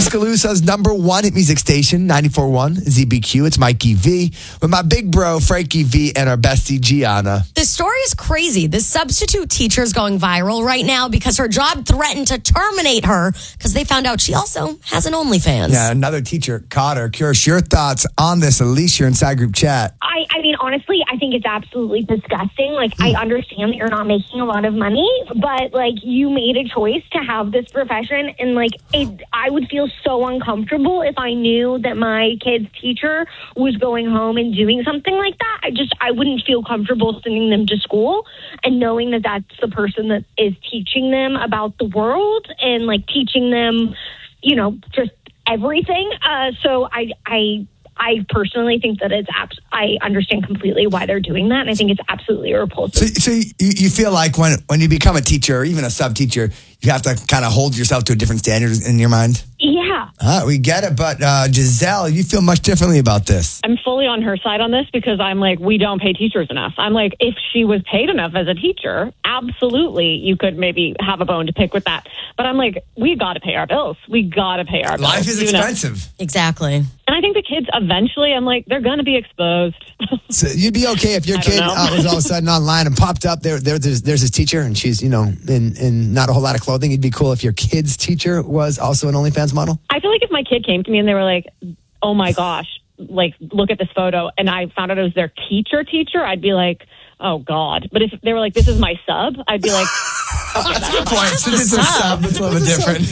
Tuscaloosa's #1 hit music station, 94.1 ZBQ. It's Mikey V with my big bro, Frankie V, and our bestie, Gianna. The story is crazy. This substitute teacher is going viral right now because her job threatened to terminate her because they found out she also has an OnlyFans. Yeah, another teacher caught her. Curious, your thoughts on this? Elise, you're inside group chat. I mean, honestly, I think it's absolutely disgusting. Like, I understand that you're not making a lot of money, but, like, you made a choice to have this profession, and, like, I would feel so uncomfortable if I knew that my kid's teacher was going home and doing something like that. I wouldn't feel comfortable sending them to school and knowing that that's the person that is teaching them about the world and, like, teaching them, you know, just everything. So I personally think that I understand completely why they're doing that, and I think it's absolutely repulsive. So you feel like when you become a teacher or even a sub-teacher, you have to kind of hold yourself to a different standard in your mind? Yeah. We get it, but Giselle, you feel much differently about this. I'm fully on her side on this because I'm like, we don't pay teachers enough. I'm like, if she was paid enough as a teacher, absolutely, you could maybe have a bone to pick with that. But I'm like, we got to pay our bills. We got to pay our bills. Life is expensive. Exactly. And I think the kids eventually, I'm like, they're going to be exposed. So you'd be okay if your kid was all of a sudden online and popped up. There's his teacher, and she's, in not a whole lot of clothing. It'd be cool if your kid's teacher was also an OnlyFans model. I feel like if my kid came to me and they were like, oh my gosh, like, look at this photo, and I found out it was their teacher, I'd be like, oh God. But if they were like, this is my sub, I'd be like, okay, that's a good point. So this is a sub. It's a little bit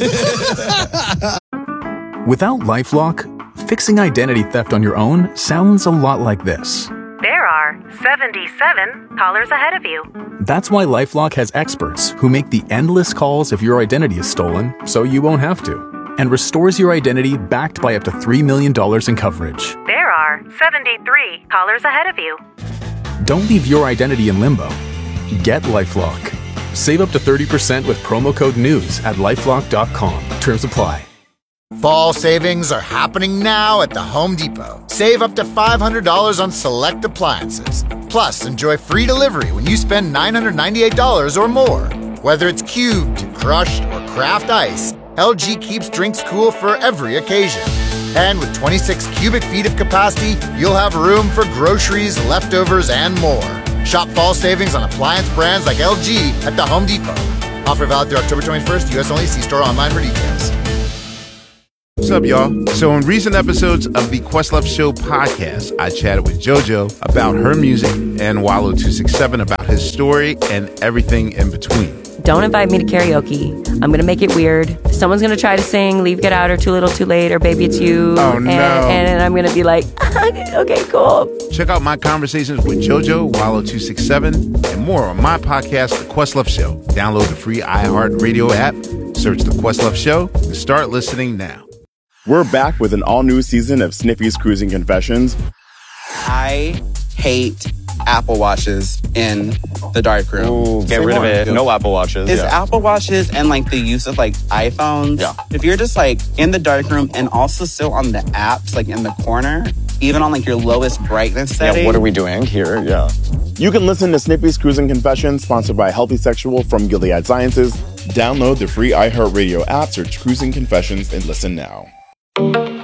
different. Without LifeLock, fixing identity theft on your own sounds a lot like this. There are 77 callers ahead of you. That's why LifeLock has experts who make the endless calls if your identity is stolen, so you won't have to, and restores your identity backed by up to $3 million in coverage. There are 73 callers ahead of you. Don't leave your identity in limbo. Get LifeLock. Save up to 30% with promo code NEWS at LifeLock.com. Terms apply. Fall savings are happening now at the Home Depot. Save up to $500 on select appliances. Plus, enjoy free delivery when you spend $998 or more. Whether it's cubed, crushed, or craft ice, LG keeps drinks cool for every occasion. And with 26 cubic feet of capacity, you'll have room for groceries, leftovers, and more. Shop fall savings on appliance brands like LG at the Home Depot. Offer valid through October 21st, U.S. only. See store online for details. What's up, y'all? So in recent episodes of the Questlove Show podcast, I chatted with JoJo about her music and Wallow267 about his story and everything in between. Don't invite me to karaoke. I'm going to make it weird. Someone's going to try to sing Leave, Get Out, or Too Little, Too Late, or Baby It's You. Oh, no. And I'm going to be like, okay, cool. Check out my conversations with JoJo, Wallow267, and more on my podcast, The Questlove Show. Download the free iHeartRadio app, search The Questlove Show, and start listening now. We're back with an all-new season of Sniffy's Cruising Confessions. I hate Apple Watches in the darkroom. Ooh, get rid of it. No Apple Watches. It's Apple Watches and like the use of like iPhones. Yeah. If you're just like in the darkroom and also still on the apps, like in the corner, even on like your lowest brightness setting. Yeah, what are we doing here? Yeah. You can listen to Snippy's Cruising Confessions, sponsored by Healthy Sexual from Gilead Sciences. Download the free iHeartRadio app, search Cruising Confessions, and listen now.